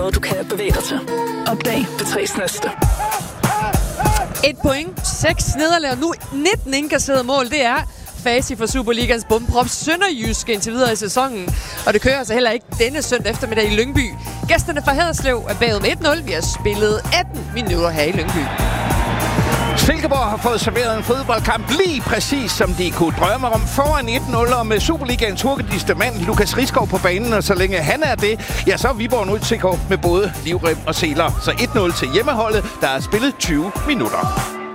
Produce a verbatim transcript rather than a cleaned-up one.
Du kan bevæge dig til. Opdag det tre næste. Et point, seks nederlag, nu nitten indkasserede mål. Det er facit for Superligans bundprop Sønderjysk indtil videre i sæsonen. Og det kører altså heller ikke denne søndag eftermiddag i Lyngby. Gæsterne fra Haderslev er bagud med et nul. Vi har spillet atten minutter her i Lyngby. Silkeborg har fået serveret en fodboldkamp lige præcis som de kunne drømme om. Foran et nul og med Superligaens hurtigste mand, Lukas Riskov på banen. Og så længe han er det, ja, så er Viborg nu til med både livrem og seler. Så et nul til hjemmeholdet, der er spillet tyve minutter.